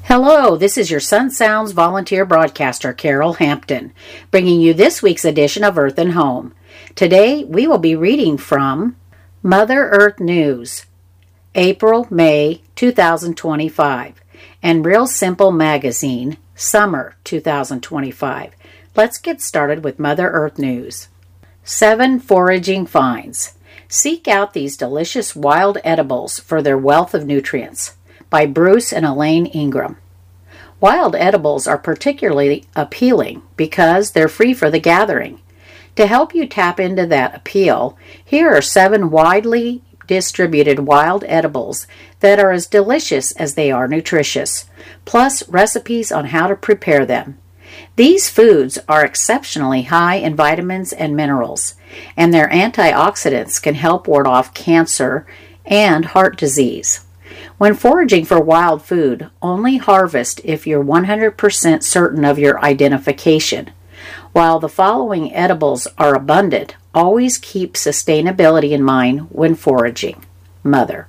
Hello, this is your Sun Sounds volunteer broadcaster, Carol Hampton, bringing you this week's edition of Earth and Home. Today, we will be reading from Mother Earth News, April-May 2025, and Real Simple Magazine, Summer 2025. Let's get started with Mother Earth News. 7 Foraging Finds. Seek out these delicious wild edibles for their wealth of nutrients. By Bruce and Elaine Ingram. Wild edibles are particularly appealing because they're free for the gathering. To help you tap into that appeal, here are 7 widely distributed wild edibles that are as delicious as they are nutritious, plus recipes on how to prepare them. These foods are exceptionally high in vitamins and minerals, and their antioxidants can help ward off cancer and heart disease. When foraging for wild food, only harvest if you're 100% certain of your identification. While the following edibles are abundant, always keep sustainability in mind when foraging. Mother.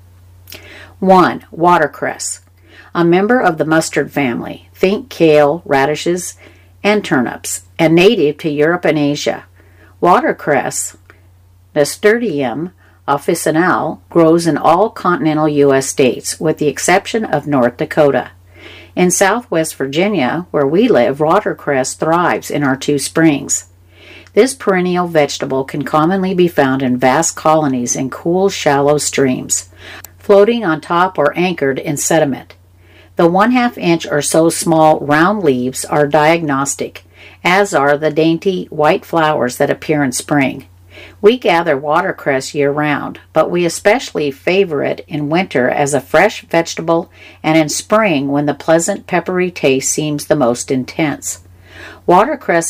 1. Watercress. A member of the mustard family. Think kale, radishes, and turnips, and native to Europe and Asia. Watercress, Nasturtium officinale, grows in all continental U.S. states, with the exception of North Dakota. In southwest Virginia, where we live, watercress thrives in our 2 springs. This perennial vegetable can commonly be found in vast colonies in cool, shallow streams, floating on top or anchored in sediment. The 1/2 inch or so small round leaves are diagnostic, as are the dainty white flowers that appear in spring. We gather watercress year-round, but we especially favor it in winter as a fresh vegetable and in spring when the pleasant peppery taste seems the most intense. Watercress